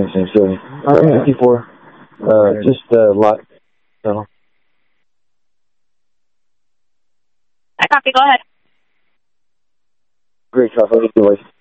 same building. I'm 54. Just lot. I copy. Go ahead. Great, Charles. I'll get you,